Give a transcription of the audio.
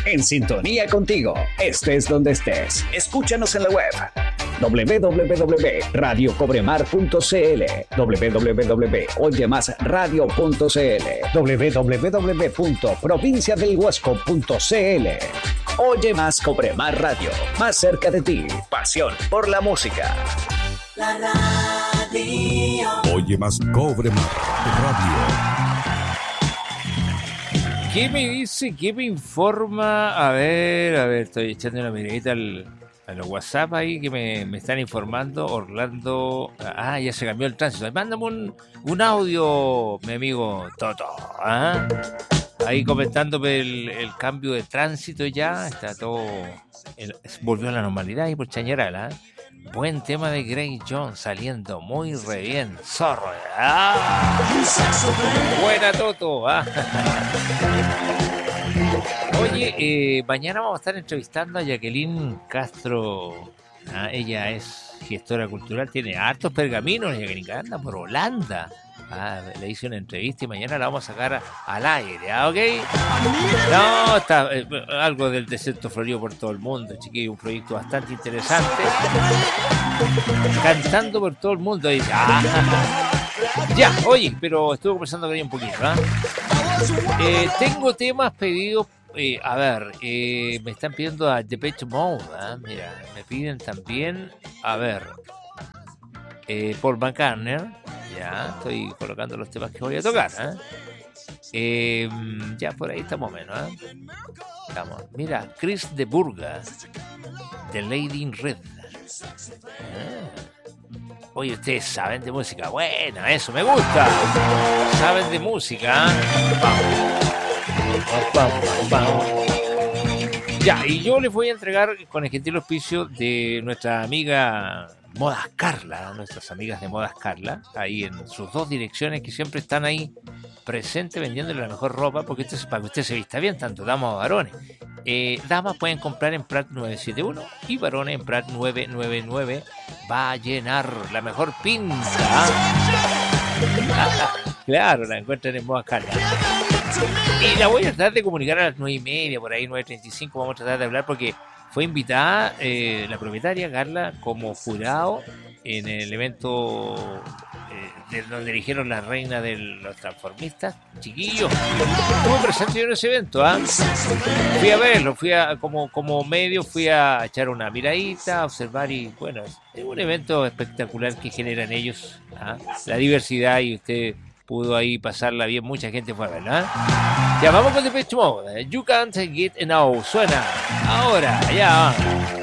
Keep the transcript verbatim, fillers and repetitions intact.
en sintonía contigo, estés donde estés. Escúchanos en la web doble u doble u doble u punto radio cobremar punto c l, doble u doble u doble u punto oye más radio punto c l, doble u doble u doble u punto provincia del huasco punto c l. Oye más Cobremar Radio, más cerca de ti. Pasión por la música. La radio. Oye más Cobremar Radio. ¿Qué me dice? ¿Qué me informa? A ver, a ver, estoy echando una miradita al, a los WhatsApp ahí que me, me están informando. Orlando. Ah, ya se cambió el tránsito. Mándame un, un audio, mi amigo Toto. ¿Ah? Ahí comentándome el, el cambio de tránsito ya. Está todo. El, volvió a la normalidad ahí por Chañaral. ¿Eh? Buen tema de Grey Jones saliendo muy re bien. Zorro. ¡Ah! Buena Toto. ¿Ah? Oye, eh, mañana vamos a estar entrevistando a Jacqueline Castro. ¿Ah? Ella es gestora cultural, tiene hartos pergaminos. Jacqueline que anda por Holanda. Ah, le hice una entrevista y mañana la vamos a sacar a, al aire, ¿ah? ¿Ok? No, está eh, algo del desierto florido por todo el mundo, chiquillo, un proyecto bastante interesante. Cantando por todo el mundo. Y, ah, ya, oye, pero estuve conversando con ella un poquito, ¿ah? Eh, tengo temas pedidos. Eh, a ver, eh, me están pidiendo a Depeche Mode, ¿eh? Mira, me piden también, a ver, eh, Paul McCartney. Ya, estoy colocando los temas que voy a tocar, ¿eh? Eh, ya por ahí estamos menos, ¿eh? Estamos. Mira, Chris de Burga, The Lady in Red. Ah. Oye, ustedes saben de música. Bueno, eso me gusta. Saben de música. Vamos. Vamos, vamos. Ya, y yo les voy a entregar con el gentil auspicio de nuestra amiga Modas Carla, nuestras amigas de Modas Carla, ahí en sus dos direcciones que siempre están ahí presentes vendiéndole la mejor ropa, porque esto es para que usted se vista bien, tanto damas o varones. Eh, damas pueden comprar en Prat nueve siete uno y varones en Prat nueve nueve nueve. Va a llenar la mejor pinta. Claro, la encuentran en Modas Carla. Y la voy a tratar de comunicar a las nueve y media, por ahí nueve treinta y cinco, vamos a tratar de hablar porque fue invitada eh, la propietaria Carla como jurado en el evento eh, de donde eligieron la reina de los transformistas. Chiquillos, estuve presente yo en ese evento, ¿ah? Fui a verlo, fui a, como, como medio, fui a echar una miradita, a observar y bueno, es un evento espectacular que generan ellos, ¿ah? La diversidad y usted pudo ahí pasarla bien, mucha gente fue a verla, ¿eh? Ya vamos con Depeche Mode. You Can't Get Enough. Suena ahora, ya.